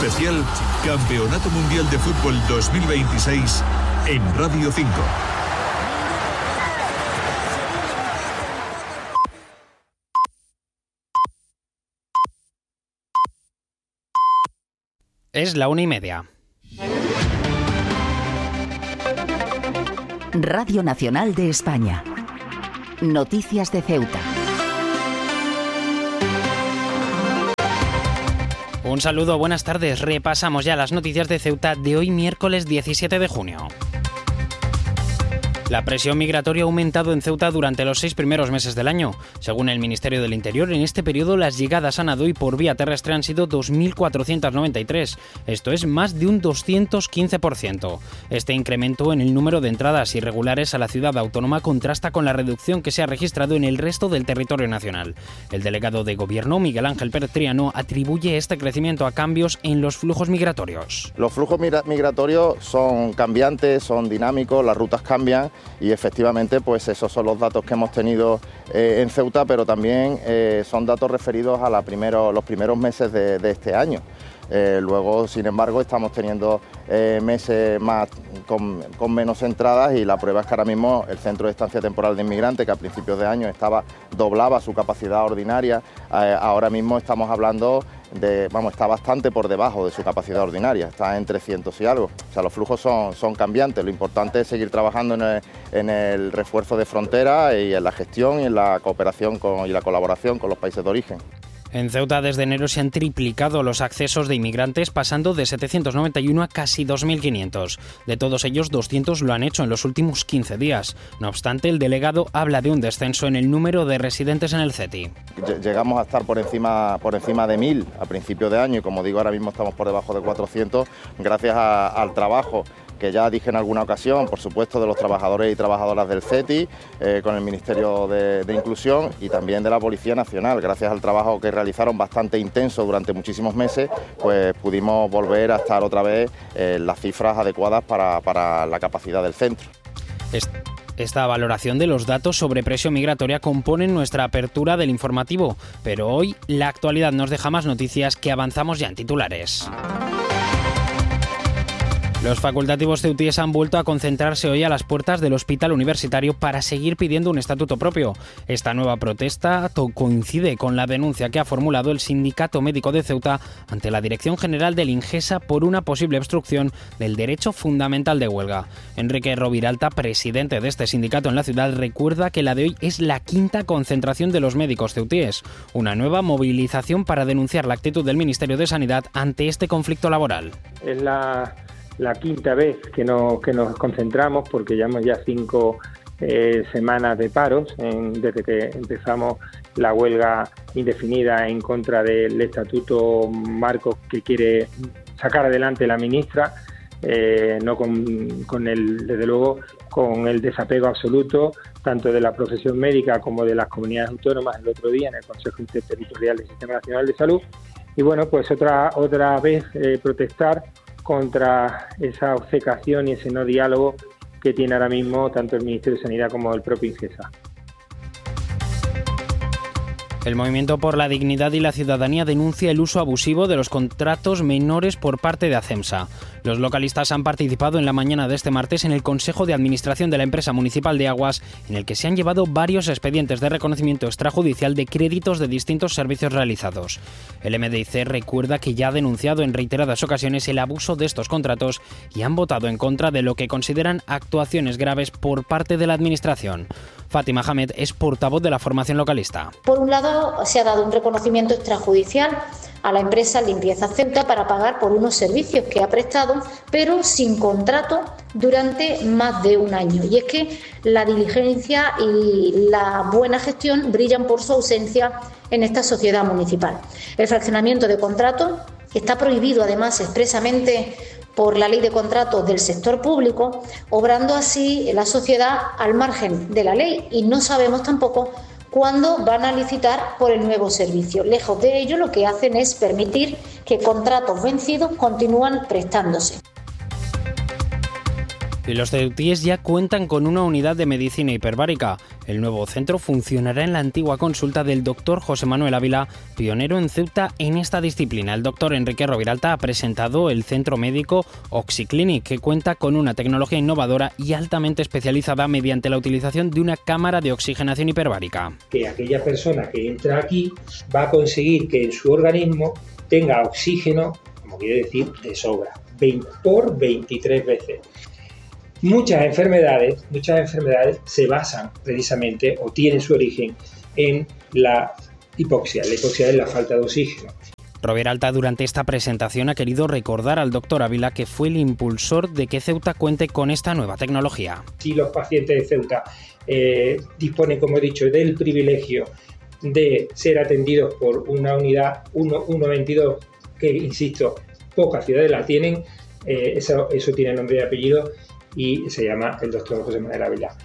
Especial Campeonato Mundial de Fútbol 2026 en Radio 5. Es la 1:30. Radio Nacional de España. Noticias de Ceuta. Un saludo, buenas tardes. Repasamos ya las noticias de Ceuta de hoy, miércoles 17 de junio. La presión migratoria ha aumentado en Ceuta durante los 6 primeros meses del año. Según el Ministerio del Interior, en este periodo las llegadas a Nadoi por vía terrestre han sido 2.493. Esto es más de un 215%. Este incremento en el número de entradas irregulares a la ciudad autónoma contrasta con la reducción que se ha registrado en el resto del territorio nacional. El delegado de Gobierno, Miguel Ángel Pérez Triano, atribuye este crecimiento a cambios en los flujos migratorios. Los flujos migratorios son cambiantes, son dinámicos, las rutas cambian. Y efectivamente, pues esos son los datos que hemos tenido en Ceuta, pero también son datos referidos a los primeros meses de este año. Luego, sin embargo, estamos teniendo meses más con menos entradas, y la prueba es que ahora mismo el Centro de Estancia Temporal de Inmigrantes, que a principios de año doblaba su capacidad ordinaria, ahora mismo estamos hablando está bastante por debajo de su capacidad ordinaria, está en 300 y algo. O sea, los flujos son cambiantes. Lo importante es seguir trabajando en el refuerzo de frontera y en la gestión y en la cooperación y la colaboración con los países de origen. En Ceuta desde enero se han triplicado los accesos de inmigrantes, pasando de 791 a casi 2.500. De todos ellos, 200 lo han hecho en los últimos 15 días. No obstante, el delegado habla de un descenso en el número de residentes en el CETI. Llegamos a estar por encima de 1.000 a principio de año, y como digo, ahora mismo estamos por debajo de 400, gracias al trabajo que ya dije en alguna ocasión, por supuesto, de los trabajadores y trabajadoras del CETI, con el Ministerio de Inclusión y también de la Policía Nacional. Gracias al trabajo que realizaron bastante intenso durante muchísimos meses, pues pudimos volver a estar otra vez en las cifras adecuadas para la capacidad del centro. Esta valoración de los datos sobre presión migratoria compone nuestra apertura del informativo, pero hoy la actualidad nos deja más noticias que avanzamos ya en titulares. Los facultativos ceutíes han vuelto a concentrarse hoy a las puertas del Hospital Universitario para seguir pidiendo un estatuto propio. Esta nueva protesta coincide con la denuncia que ha formulado el Sindicato Médico de Ceuta ante la Dirección General del INGESA por una posible obstrucción del derecho fundamental de huelga. Enrique Roviralta, presidente de este sindicato en la ciudad, recuerda que la de hoy es la 5ª concentración de los médicos ceutíes, una nueva movilización para denunciar la actitud del Ministerio de Sanidad ante este conflicto laboral. Es la 5ª vez que nos concentramos, porque llevamos ya 5 semanas de paros desde que empezamos la huelga indefinida en contra del estatuto marco que quiere sacar adelante la ministra, no desde luego con el desapego absoluto tanto de la profesión médica como de las comunidades autónomas el otro día en el Consejo Interterritorial del Sistema Nacional de Salud. Y bueno, pues otra vez protestar contra esa obcecación y ese no diálogo que tiene ahora mismo tanto el Ministerio de Sanidad como el propio INGESA. El Movimiento por la Dignidad y la Ciudadanía denuncia el uso abusivo de los contratos menores por parte de ACEMSA. Los localistas han participado en la mañana de este martes en el Consejo de Administración de la Empresa Municipal de Aguas, en el que se han llevado varios expedientes de reconocimiento extrajudicial de créditos de distintos servicios realizados. El MDIC recuerda que ya ha denunciado en reiteradas ocasiones el abuso de estos contratos y han votado en contra de lo que consideran actuaciones graves por parte de la Administración. Fátima Hamed es portavoz de la formación localista. Por un lado, se ha dado un reconocimiento extrajudicial a la empresa Limpieza Ceuta para pagar por unos servicios que ha prestado, pero sin contrato durante más de un año. Y es que la diligencia y la buena gestión brillan por su ausencia en esta sociedad municipal. El fraccionamiento de contratos está prohibido además expresamente por la Ley de Contratos del sector público, obrando así la sociedad al margen de la ley, y no sabemos tampoco cuándo van a licitar por el nuevo servicio. Lejos de ello, lo que hacen es permitir que contratos vencidos continúan prestándose. Y los ceutíes ya cuentan con una unidad de medicina hiperbárica. El nuevo centro funcionará en la antigua consulta del doctor José Manuel Ávila, pionero en Ceuta en esta disciplina. El doctor Enrique Roviralta ha presentado el centro médico OxyClinic, que cuenta con una tecnología innovadora y altamente especializada mediante la utilización de una cámara de oxigenación hiperbárica. Que aquella persona que entra aquí va a conseguir que en su organismo tenga oxígeno, como quiere decir, de sobra, por 23 veces. Muchas enfermedades se basan precisamente o tienen su origen en la hipoxia. La hipoxia es la falta de oxígeno. Roviralta durante esta presentación ha querido recordar al doctor Ávila que fue el impulsor de que Ceuta cuente con esta nueva tecnología. Si los pacientes de Ceuta disponen, como he dicho, del privilegio de ser atendidos por una unidad 122, que insisto, pocas ciudades la tienen, eso tiene nombre y apellido, y se llama el doctor José Manuel Ávila.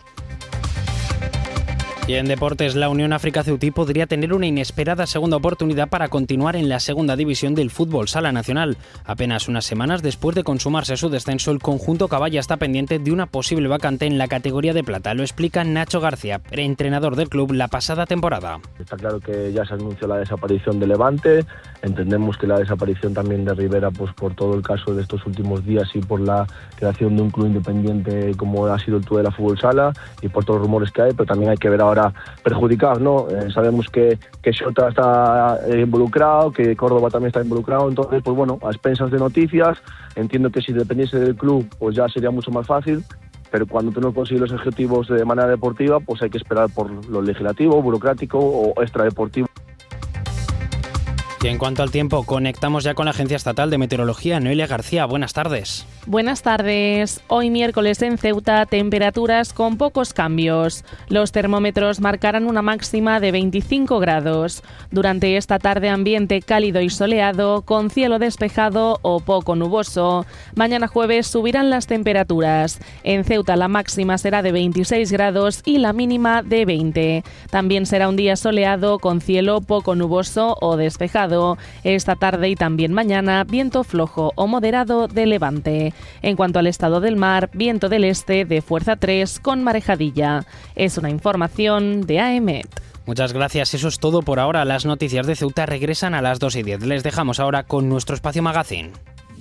Y en deportes, la Unión África Ceutí podría tener una inesperada segunda oportunidad para continuar en la segunda división del fútbol sala nacional. Apenas unas semanas después de consumarse su descenso, el conjunto Caballa está pendiente de una posible vacante en la categoría de plata. Lo explica Nacho García, entrenador del club la pasada temporada. Está claro que ya se anunció la desaparición de Levante. Entendemos que la desaparición también de Rivera, pues por todo el caso de estos últimos días y por la creación de un club independiente como ha sido el Tudela Fútbol Sala y por todos los rumores que hay, pero también hay que ver ahora perjudicados, ¿no? Sabemos que Xota está involucrado, que Córdoba también está involucrado, entonces, pues bueno, a expensas de noticias, entiendo que si dependiese del club, pues ya sería mucho más fácil, pero cuando tú no consigues los objetivos de manera deportiva, pues hay que esperar por lo legislativo, burocrático o extradeportivo. Y en cuanto al tiempo, conectamos ya con la Agencia Estatal de Meteorología. Noelia García, buenas tardes. Buenas tardes. Hoy miércoles en Ceuta, temperaturas con pocos cambios. Los termómetros marcarán una máxima de 25 grados. Durante esta tarde, ambiente cálido y soleado, con cielo despejado o poco nuboso. Mañana jueves subirán las temperaturas. En Ceuta la máxima será de 26 grados y la mínima de 20. También será un día soleado con cielo poco nuboso o despejado. Esta tarde y también mañana, viento flojo o moderado de levante. En cuanto al estado del mar, viento del este de fuerza 3 con marejadilla. Es una información de AEMET. Muchas gracias, eso es todo por ahora. Las noticias de Ceuta regresan a las 2:10. Les dejamos ahora con nuestro espacio magazine.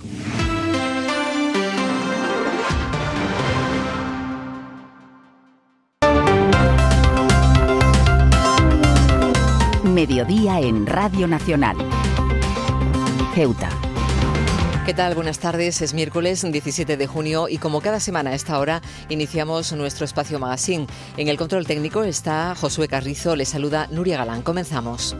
Mediodía en Radio Nacional. Ceuta. ¿Qué tal? Buenas tardes. Es miércoles 17 de junio y como cada semana a esta hora iniciamos nuestro espacio magazine. En el control técnico está Josué Carrizo, le saluda Nuria Galán. Comenzamos.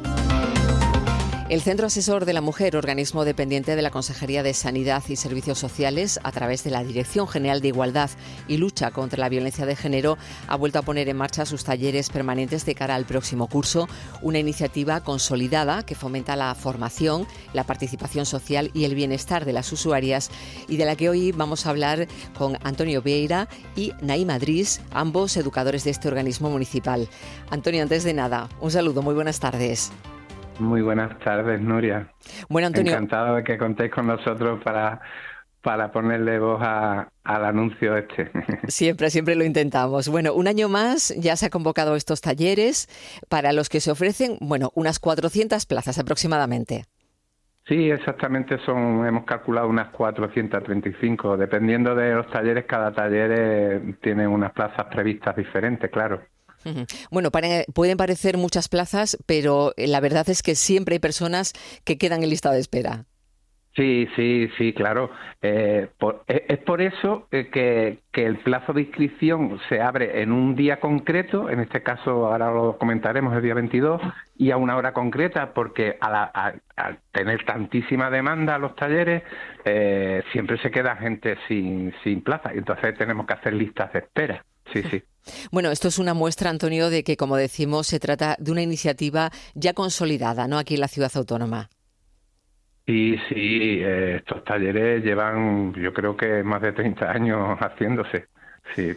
El Centro Asesor de la Mujer, organismo dependiente de la Consejería de Sanidad y Servicios Sociales, a través de la Dirección General de Igualdad y Lucha contra la Violencia de Género, ha vuelto a poner en marcha sus talleres permanentes de cara al próximo curso, una iniciativa consolidada que fomenta la formación, la participación social y el bienestar de las usuarias y de la que hoy vamos a hablar con Antonio Vieira y Naima Dris, ambos educadores de este organismo municipal. Antonio, antes de nada, un saludo, muy buenas tardes. Muy buenas tardes, Nuria. Bueno, Antonio, encantado de que contéis con nosotros para ponerle voz al anuncio este. Siempre lo intentamos. Bueno, un año más ya se ha convocado estos talleres para los que se ofrecen, unas 400 plazas aproximadamente. Sí, exactamente, hemos calculado unas 435. Dependiendo de los talleres, cada taller tiene unas plazas previstas diferentes, claro. Bueno, pueden parecer muchas plazas, pero la verdad es que siempre hay personas que quedan en lista de espera. Sí, claro. Es por eso que el plazo de inscripción se abre en un día concreto, en este caso ahora lo comentaremos, el día 22, y a una hora concreta, porque al tener tantísima demanda a los talleres, siempre se queda gente sin plaza, y entonces tenemos que hacer listas de espera. Sí. Bueno, esto es una muestra, Antonio, de que, como decimos, se trata de una iniciativa ya consolidada, ¿no?, aquí en la ciudad autónoma. Sí, estos talleres llevan, yo creo que más de 30 años haciéndose. Sí,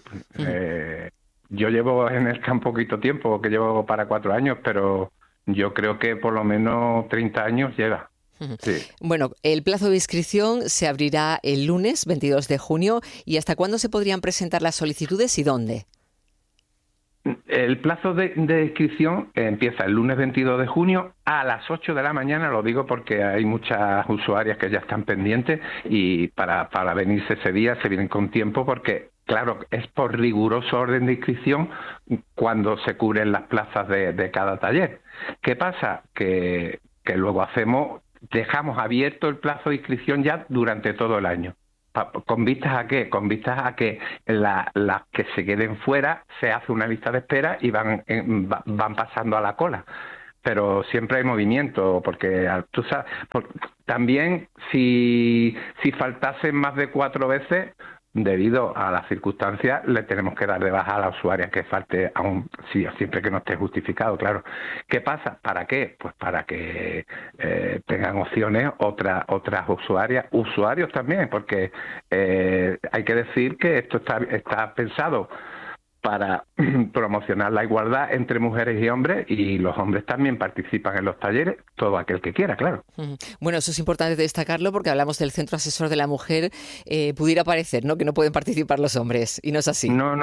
yo llevo en el campo poquito tiempo, que llevo para 4 años, pero yo creo que por lo menos 30 años lleva. Sí. Bueno, el plazo de inscripción se abrirá el lunes 22 de junio. ¿Y hasta cuándo se podrían presentar las solicitudes y dónde? El plazo de inscripción empieza el lunes 22 de junio a las 8 de la mañana, lo digo porque hay muchas usuarias que ya están pendientes y para venirse ese día se vienen con tiempo porque, claro, es por riguroso orden de inscripción cuando se cubren las plazas de cada taller. ¿Qué pasa? Que luego dejamos abierto el plazo de inscripción ya durante todo el año. ¿Con vistas a qué? Con vistas a que las que se queden fuera se hace una lista de espera y van pasando a la cola. Pero siempre hay movimiento, porque tú sabes, también si faltasen más de 4 veces, debido a las circunstancias, le tenemos que dar de baja a la usuaria que falte, aún siempre que no esté justificado, claro. ¿Qué pasa? ¿Para qué? Pues para que tengan opciones otras usuarios también, porque hay que decir que esto está pensado para promocionar la igualdad entre mujeres y hombres, y los hombres también participan en los talleres, todo aquel que quiera, claro. Bueno, eso es importante destacarlo porque hablamos del Centro Asesor de la Mujer. Pudiera parecer, ¿no?, que no pueden participar los hombres, y no es así. No.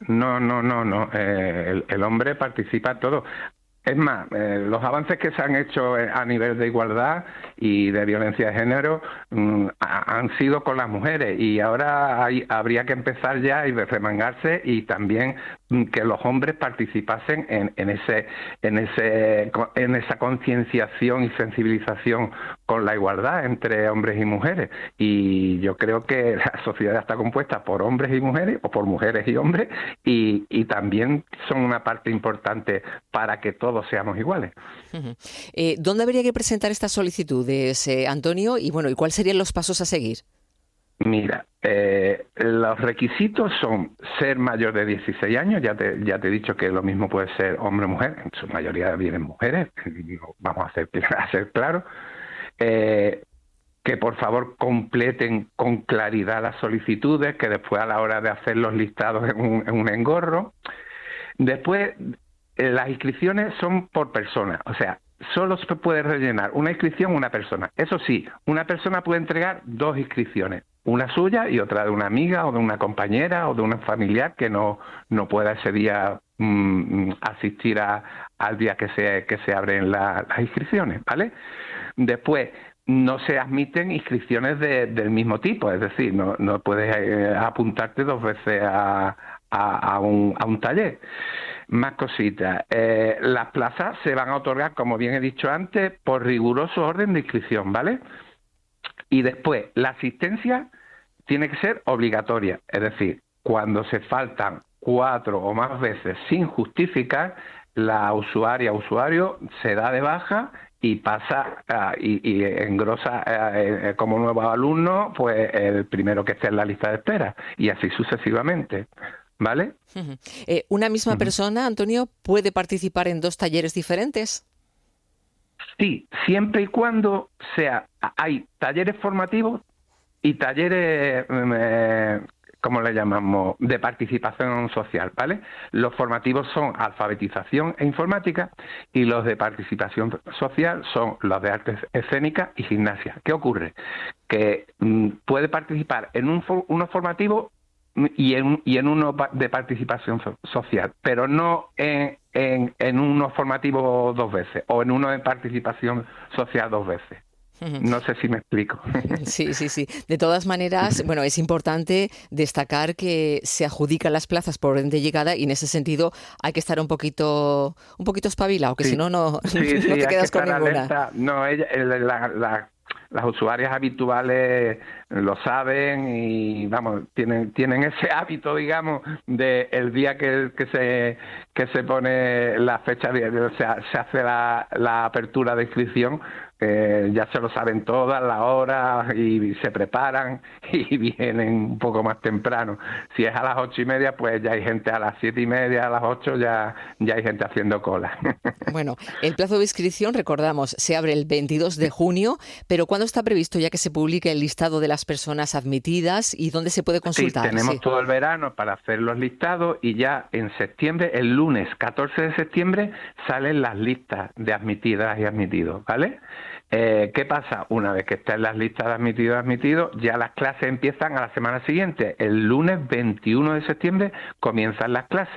El hombre participa en todo. Es más, los avances que se han hecho a nivel de igualdad y de violencia de género han sido con las mujeres, y ahora habría que empezar ya y remangarse, y también que los hombres participasen en esa concienciación y sensibilización con la igualdad entre hombres y mujeres. Y yo creo que la sociedad está compuesta por hombres y mujeres, o por mujeres y hombres, y también son una parte importante para que todos seamos iguales. ¿Dónde habría que presentar estas solicitudes, Antonio? Y bueno, ¿y cuáles serían los pasos a seguir? Mira, los requisitos son ser mayor de 16 años, ya te he dicho que lo mismo puede ser hombre o mujer, en su mayoría vienen mujeres, vamos a ser claros, que por favor completen con claridad las solicitudes, que después a la hora de hacer los listados en un engorro. Después, las inscripciones son por persona, o sea, solo se puede rellenar una inscripción una persona. Eso sí, una persona puede entregar 2 inscripciones, una suya y otra de una amiga o de una compañera o de un familiar que no pueda ese día asistir al día que se abren las inscripciones, ¿vale? Después, no se admiten inscripciones del mismo tipo, es decir, no puedes apuntarte 2 veces a un taller. Más cositas. Las plazas se van a otorgar, como bien he dicho antes, por riguroso orden de inscripción, ¿vale? Y después, la asistencia tiene que ser obligatoria, es decir, cuando se faltan 4 o más veces sin justificar, la usuario se da de baja y pasa y engrosa como nuevo alumno, pues el primero que esté en la lista de espera, y así sucesivamente, ¿vale? ¿Una misma persona, Antonio, puede participar en 2 talleres diferentes? Sí, siempre y cuando hay talleres formativos y talleres, ¿cómo le llamamos?, de participación social, ¿vale? Los formativos son alfabetización e informática, y los de participación social son los de artes escénicas y gimnasia. ¿Qué ocurre? Que puede participar en uno formativo y en uno de participación social, pero no en uno formativo 2 veces, o en uno de participación social 2 veces. No sé si me explico. Sí. De todas maneras, bueno, es importante destacar que se adjudican las plazas por orden de llegada, y en ese sentido hay que estar un poquito espabilado, que si no te quedas con ninguna. Alerta. No, las usuarias habituales lo saben y, vamos, tienen ese hábito, digamos, de el día que se pone la fecha, o sea, se hace la apertura de inscripción, ya se lo saben todas las horas y se preparan y vienen un poco más temprano. Si es a las 8:30, pues ya hay gente a las 7:30, a las 8 ya hay gente haciendo cola. Bueno, el plazo de inscripción, recordamos, se abre el 22 de junio, pero ¿cuándo está previsto ya que se publique el listado de las personas admitidas y dónde se puede consultar? Sí, tenemos todo el verano para hacer los listados, y ya en septiembre, el lunes 14 de septiembre, salen las listas de admitidas y admitidos, ¿vale? ¿Qué pasa? Una vez que están las listas de admitidos, ya las clases empiezan a la semana siguiente. El lunes 21 de septiembre comienzan las clases.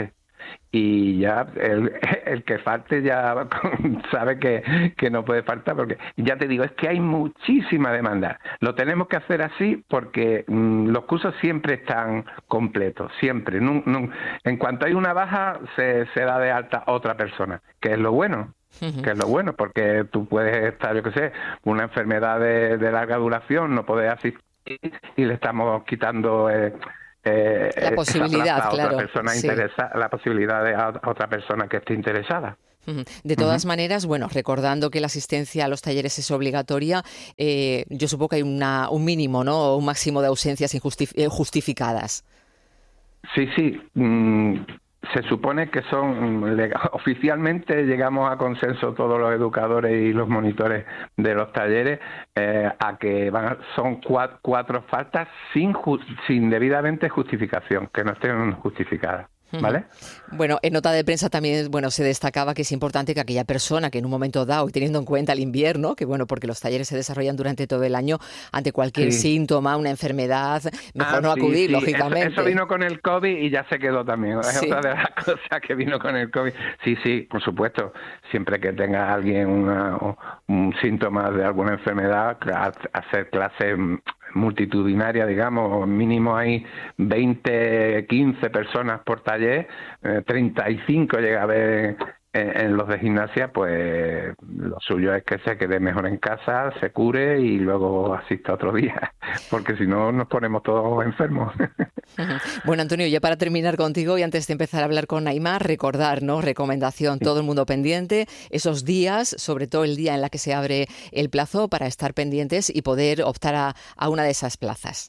y ya el que falte ya sabe que no puede faltar, porque ya te digo, es que hay muchísima demanda. Lo tenemos que hacer así porque los cursos siempre están completos, siempre. En cuanto hay una baja, se da de alta otra persona, que es lo bueno. Que es lo bueno, porque tú puedes estar, yo qué sé, una enfermedad de larga duración, no puedes asistir y le estamos quitando la posibilidad, a claro, otra persona la posibilidad de a otra persona que esté interesada. De todas maneras, bueno, recordando que la asistencia a los talleres es obligatoria, yo supongo que hay un mínimo, ¿no? O un máximo de ausencias justificadas. Sí. Se supone que oficialmente llegamos a consenso todos los educadores y los monitores de los talleres a que son cuatro faltas sin debidamente justificación, que no estén justificadas. ¿Vale? Bueno, en nota de prensa también se destacaba que es importante que aquella persona que en un momento dado, y teniendo en cuenta el invierno, que bueno, porque los talleres se desarrollan durante todo el año, ante cualquier síntoma, una enfermedad, mejor no acudir, lógicamente. Eso vino con el COVID y ya se quedó también. Es otra de las cosas que vino con el COVID. Sí, por supuesto. Siempre que tenga alguien un síntoma de alguna enfermedad, hacer clases multitudinaria, digamos, mínimo hay 20, 15 personas por taller, 35 llega a haber en los de gimnasia, pues lo suyo es que se quede mejor en casa, se cure y luego asista otro día, porque si no nos ponemos todos enfermos. Bueno, Antonio, ya para terminar contigo y antes de empezar a hablar con Naima, recordar, ¿no? Recomendación, todo el mundo pendiente, esos días, sobre todo el día en la que se abre el plazo para estar pendientes y poder optar a una de esas plazas.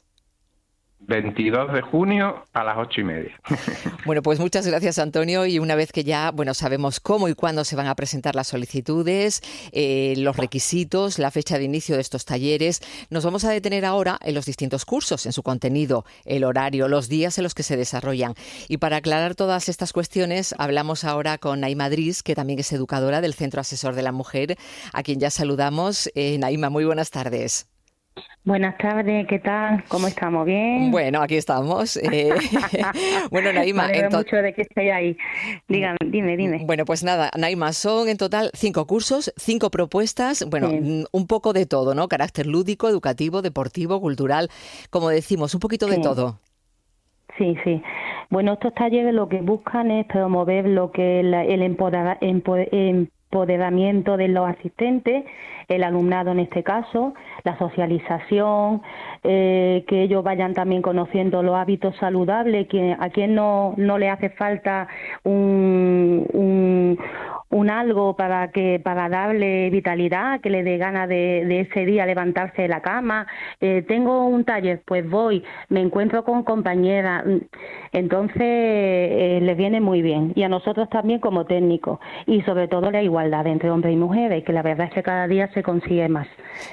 22 de junio a las 8:30. Bueno, pues muchas gracias, Antonio, y una vez que ya sabemos cómo y cuándo se van a presentar las solicitudes, los requisitos, la fecha de inicio de estos talleres, nos vamos a detener ahora en los distintos cursos, en su contenido, el horario, los días en los que se desarrollan. Y para aclarar todas estas cuestiones, hablamos ahora con Naima Dris, que también es educadora del Centro Asesor de la Mujer, a quien ya saludamos. Naima, muy buenas tardes. Buenas tardes, ¿qué tal? ¿Cómo estamos? ¿Bien? Bueno, aquí estamos. Bueno, Naima... Me alegro mucho de que estéis ahí. Dime. Bueno, pues nada, Naima, son en total 5 cursos, 5 propuestas, un poco de todo, ¿no? Carácter lúdico, educativo, deportivo, cultural, como decimos, un poquito de todo. Sí. Bueno, estos talleres lo que buscan es promover lo que el empoderamiento de los asistentes, el alumnado en este caso, la socialización, que ellos vayan también conociendo los hábitos saludables, que a quien no le hace falta un algo para darle vitalidad, que le dé ganas de ese día levantarse de la cama. Tengo un taller, pues voy, me encuentro con compañeras, entonces les viene muy bien, y a nosotros también como técnicos, y sobre todo la igualdad entre hombres y mujeres, que la verdad es que cada día se consigue más.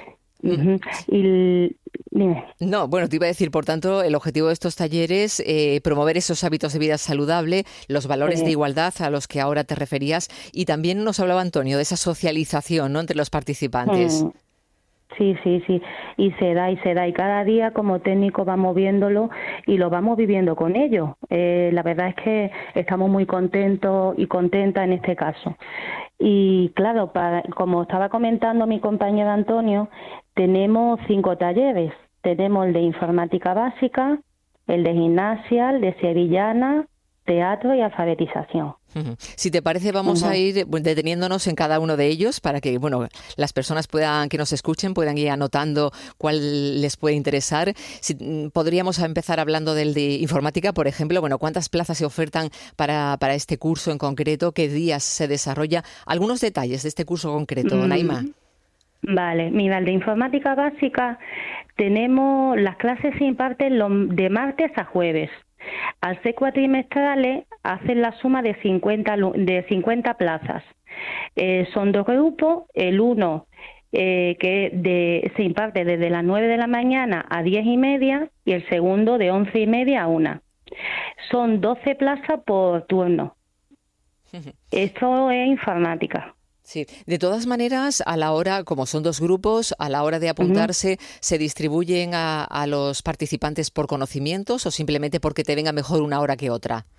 Y dime. No, bueno, te iba a decir, por tanto, el objetivo de estos talleres, promover esos hábitos de vida saludable, los valores de igualdad a los que ahora te referías, y también nos hablaba Antonio de esa socialización, ¿no?, entre los participantes. Sí, y se da, y cada día como técnico vamos viéndolo y lo vamos viviendo con ellos. La verdad es que estamos muy contentos y contentas en este caso. Y claro, como estaba comentando mi compañero Antonio, tenemos 5 talleres. Tenemos el de informática básica, el de gimnasia, el de sevillana, teatro y alfabetización. Si te parece, vamos a ir deteniéndonos en cada uno de ellos para que las personas que nos escuchen puedan ir anotando cuál les puede interesar. Podríamos empezar hablando del de informática, por ejemplo. ¿Cuántas plazas se ofertan para este curso en concreto? ¿Qué días se desarrolla? Algunos detalles de este curso concreto, Naima. Vale, mira, el de informática básica tenemos, las clases se imparten de martes a jueves. Al ser cuatrimestrales, hacen la suma de 50 plazas. Son 2 grupos, el uno se imparte desde las 9 de la mañana a 10:30 y el segundo de 11:30 a 1. Son 12 plazas por turno. Esto es informática. Sí, de todas maneras, a la hora, como son 2 grupos, a la hora de apuntarse, ¿se distribuyen a los participantes por conocimientos o simplemente porque te venga mejor una hora que otra?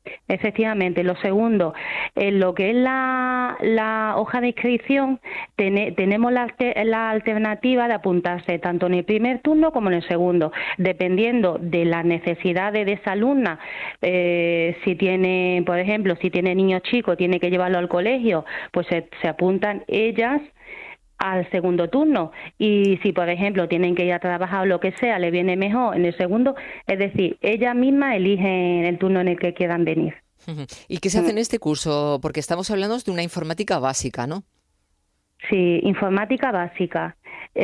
Efectivamente. Lo segundo, en lo que es la hoja de inscripción, tenemos la alternativa de apuntarse tanto en el primer turno como en el segundo, dependiendo de las necesidades de esa alumna. Si tiene, por ejemplo, si tiene niños chicos, tiene que llevarlo al colegio, pues se apuntan ellas al segundo turno, y si por ejemplo tienen que ir a trabajar o lo que sea, le viene mejor en el segundo, es decir, ellas mismas eligen el turno en el que quieran venir. ¿Y qué se hace en este curso? Porque estamos hablando de una informática básica, ¿no? Sí, informática básica,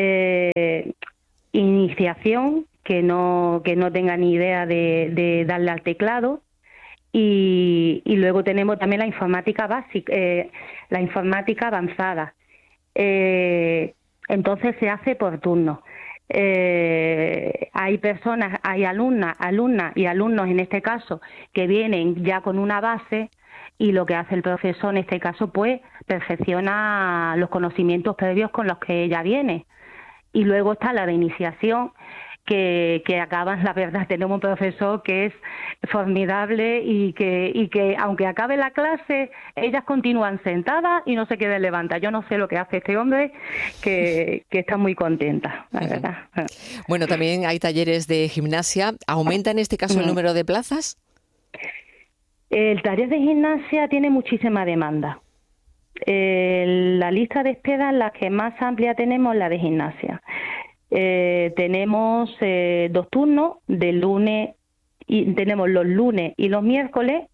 iniciación, que no tenga ni idea de darle al teclado, y luego tenemos también la informática básica, la informática avanzada. Entonces se hace por turno. Hay personas, hay alumnas y alumnos en este caso que vienen ya con una base, y lo que hace el profesor en este caso pues perfecciona los conocimientos previos con los que ella viene. Y luego está la de iniciación, que acaban, la verdad, tenemos un profesor que es formidable y que aunque acabe la clase, ellas continúan sentadas y no se quieren levantar. Yo no sé lo que hace este hombre, que está muy contenta, la verdad. Bueno, también hay talleres de gimnasia. ¿Aumenta en este caso el número de plazas? El taller de gimnasia tiene muchísima demanda. La lista de espera, la que más amplia tenemos, la de gimnasia. Tenemos 2 turnos de lunes, y tenemos los lunes y los miércoles,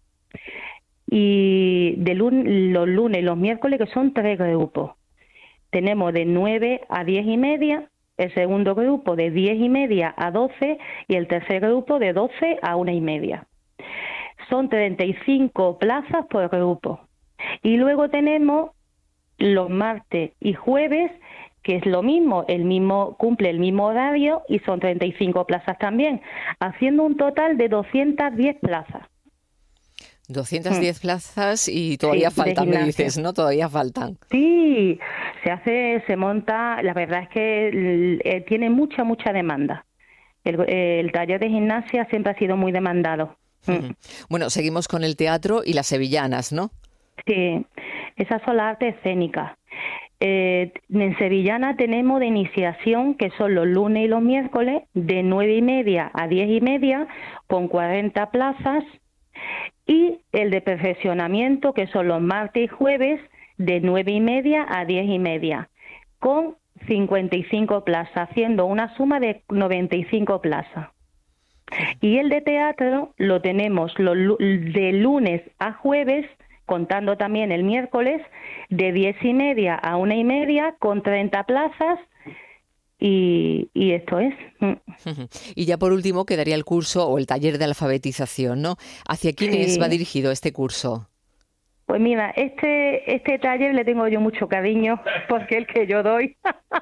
y los lunes y los miércoles, que son 3 grupos. Tenemos de 9 a 10 y media, el segundo grupo de 10 y media a 12 y el tercer grupo de 12 a 1 y media. Son 35 plazas por grupo. Y luego tenemos los martes y jueves, que es lo mismo, cumple el mismo horario, y son 35 plazas también, haciendo un total de 210 plazas. 210 plazas y todavía faltan, me dices, ¿no? Todavía faltan. Sí, se monta, la verdad es que tiene mucha demanda. El taller de gimnasia siempre ha sido muy demandado. Bueno, seguimos con el teatro y las sevillanas, ¿no? Sí, esas son las artes escénicas. En sevillana tenemos de iniciación, que son los lunes y los miércoles, de 9 y media a 10 y media, con 40 plazas, y el de perfeccionamiento, que son los martes y jueves, de 9 y media a 10 y media, con 55 plazas, haciendo una suma de 95 plazas. Y el de teatro lo tenemos de lunes a jueves, contando también el miércoles, de 10 y media a 1 y media, con 30 plazas, y esto es. Y ya por último quedaría el curso o el taller de alfabetización, ¿no? ¿Hacia quiénes va dirigido este curso? Pues mira, este taller le tengo yo mucho cariño, porque es el que yo doy.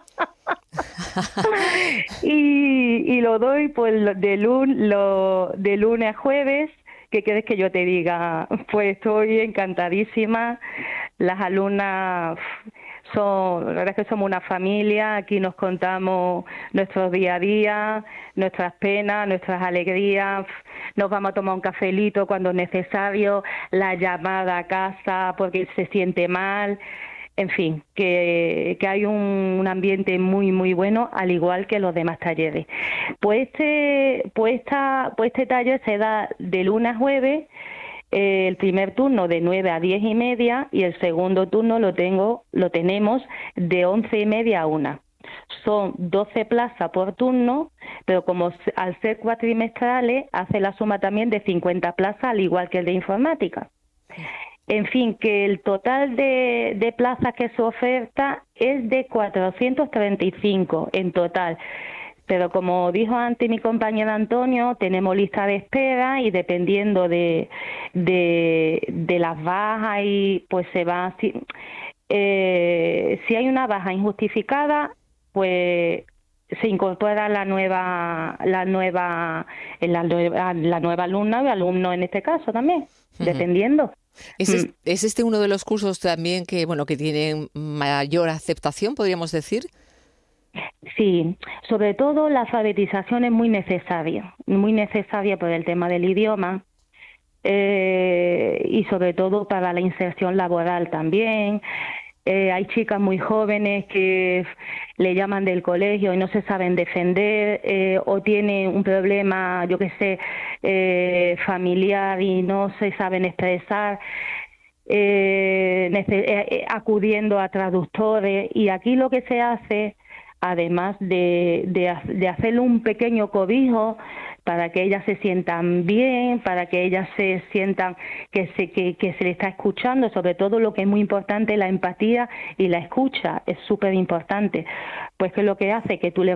y lo doy pues de lunes a jueves. ¿Qué quieres que yo te diga? Pues estoy encantadísima. Las alumnas la verdad es que somos una familia. Aquí nos contamos nuestros día a día, nuestras penas, nuestras alegrías. Nos vamos a tomar un cafelito cuando es necesario, la llamada a casa porque se siente mal. En fin, que hay un ambiente muy bueno, al igual que los demás talleres. Pues este taller se da de lunes a jueves, el primer turno de 9 a 10 y media, y el segundo turno lo tenemos de 11 y media a 1. Son 12 plazas por turno, pero como al ser cuatrimestrales, hace la suma también de 50 plazas, al igual que el de informática. En fin, que el total de plazas que se oferta es de 435 en total. Pero como dijo antes mi compañero Antonio, tenemos lista de espera, y dependiendo de las bajas, y pues se va. Si hay una baja injustificada, pues se incorpora la nueva alumna o alumno en este caso también, dependiendo. ¿Es este uno de los cursos también que tienen mayor aceptación, podríamos decir? Sí, sobre todo la alfabetización es muy necesaria por el tema del idioma, y sobre todo para la inserción laboral también. Hay chicas muy jóvenes que le llaman del colegio y no se saben defender, o tienen un problema, yo qué sé, familiar y no se saben expresar, acudiendo a traductores. Y aquí lo que se hace, además de hacerle un pequeño cobijo para que ellas se sientan bien, para que ellas se sientan que se le está escuchando, sobre todo lo que es muy importante, la empatía y la escucha, es súper importante. Pues que lo que hace que tú le